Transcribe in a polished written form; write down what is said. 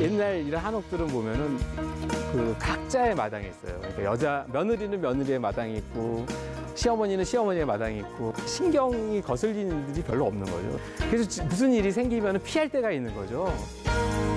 옛날 이런 한옥들은 보면은 그 각자의 마당이 있어요. 그러니까 며느리는 며느리의 마당이 있고, 시어머니는 시어머니의 마당이 있고, 신경이 거슬리는 일들이 별로 없는 거죠. 그래서 무슨 일이 생기면 피할 데가 있는 거죠.